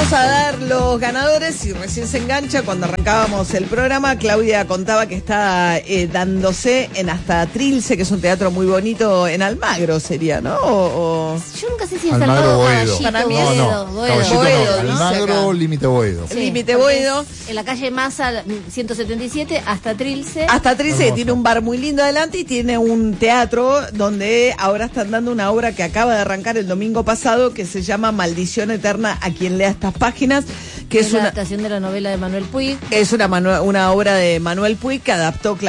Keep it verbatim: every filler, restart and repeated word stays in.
Vamos a dar los ganadores. Si recién se engancha, cuando arrancábamos el programa, Claudia contaba que está eh, dándose en Hasta Trilce, que es un teatro muy bonito en Almagro, sería, ¿no? O, o... Yo nunca sé si es Almagro, Boedo. Para mí no, es no, Boedo. Caballito Boedo, no. ¿no? Almagro, límite Boedo. Sí, límite Boedo. En la calle Massa, ciento setenta y siete, hasta Trilce. Hasta Trilce, Hermoso. tiene un bar muy lindo adelante y tiene un teatro donde ahora están dando una obra que acaba de arrancar el domingo pasado, que se llama Maldición Eterna a quien lea estas páginas, que es, es la una adaptación de la novela de Manuel Puig. es una, manu- una obra de Manuel Puig que adaptó